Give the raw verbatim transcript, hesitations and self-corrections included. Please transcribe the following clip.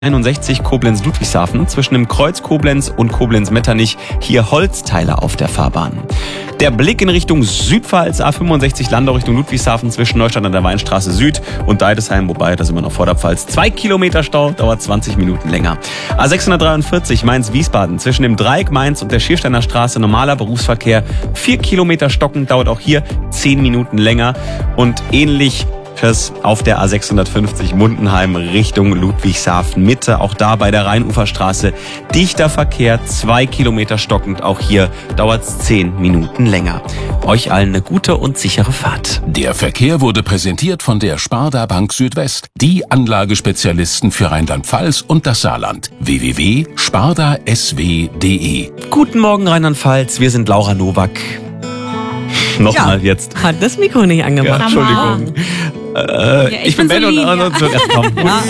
einundsechzig Koblenz-Ludwigshafen zwischen dem Kreuz Koblenz und Koblenz-Metternich hier Holzteile auf der Fahrbahn. Der Blick in Richtung Südpfalz, A fünfundsechzig Landau Richtung Ludwigshafen zwischen Neustadt an der Weinstraße Süd und Deidesheim, wobei das immer noch Vorderpfalz. Zwei Kilometer Stau, dauert zwanzig Minuten länger. A sechshundertdreiundvierzig Mainz-Wiesbaden zwischen dem Dreieck Mainz und der Schiersteiner Straße normaler Berufsverkehr. Vier Kilometer stockend, dauert auch hier zehn Minuten länger und ähnlich auf der A sechshundertfünfzig Mundenheim Richtung Ludwigshafen Mitte. Auch da bei der Rheinuferstraße dichter Verkehr, zwei Kilometer stockend. Auch hier dauert es zehn Minuten länger. Euch allen eine gute und sichere Fahrt. Der Verkehr wurde präsentiert von der Sparda Bank Südwest, die Anlagespezialisten für Rheinland-Pfalz und das Saarland. w w w punkt sparda s w punkt d e. Guten Morgen Rheinland-Pfalz, wir sind Laura Nowak. Nochmal ja, jetzt. Hat das Mikro nicht angemacht. Ja, Entschuldigung. Äh, ja, ich, ich bin Ben so und lieb, also, ja. zuerst kommen. Guten